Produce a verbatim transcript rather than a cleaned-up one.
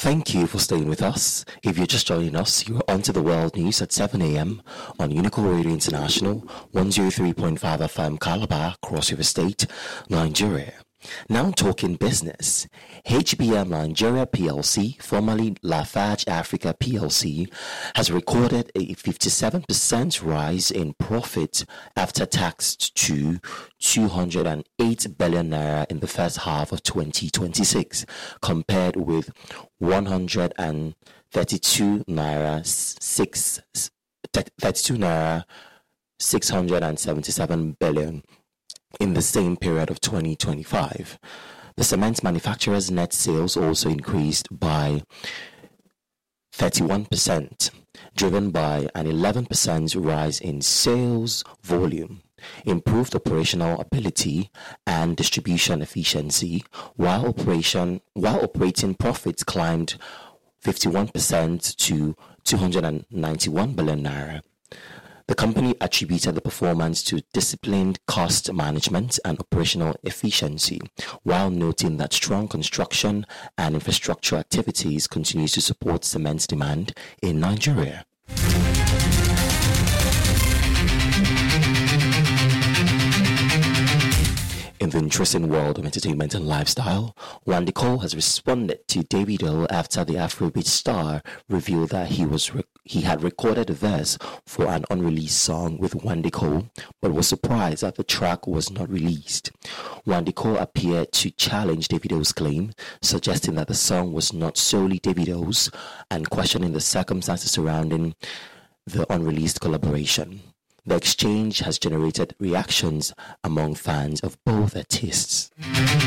Thank you for staying with us. If you're just joining us, you're on to the world news at seven a.m. on Unical Radio International, one oh three point five F M Calabar, Cross River State, Nigeria. Now talking business. H B M Nigeria P L C, formerly Lafarge Africa P L C, has recorded a fifty-seven percent rise in profit after tax to two hundred eight billion naira in the first half of twenty twenty-six, compared with one hundred thirty-two naira six thirty-two naira six hundred seventy-seven billion in the same period of twenty twenty-five. The cement manufacturer's net sales also increased by thirty-one percent, driven by an eleven percent rise in sales volume, improved operational ability and distribution efficiency, while operation while operating profits climbed fifty-one percent to two hundred ninety-one billion naira. The company attributed the performance to disciplined cost management and operational efficiency, while noting that strong construction and infrastructure activities continue to support cement demand in Nigeria. In the interesting world of entertainment and lifestyle, Wande Coal has responded to Davido after the Afrobeat star revealed that he was re- he had recorded a verse for an unreleased song with Wande Coal, but was surprised that the track was not released. Wande Coal appeared to challenge Davido's claim, suggesting that the song was not solely Davido's and questioning the circumstances surrounding the unreleased collaboration. The exchange has generated reactions among fans of both artists.